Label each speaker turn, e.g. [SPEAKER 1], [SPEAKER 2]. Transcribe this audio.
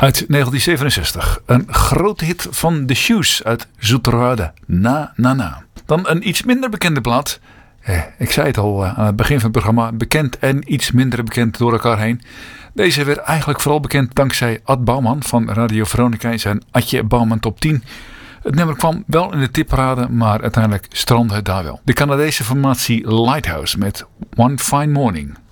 [SPEAKER 1] Uit 1967. Een grote hit van The Shoes uit Zoeterwoude. Na, na, na. Dan een iets minder bekende plaat. Ik zei het al aan het begin van het programma. Bekend en iets minder bekend door elkaar heen. Deze werd eigenlijk vooral bekend dankzij Ad Bouwman van Radio Veronica in zijn Adje Bouwman Top 10. Het nummer kwam wel in de tipparade, maar uiteindelijk strandde het daar wel. De Canadese formatie Lighthouse met One Fine Morning.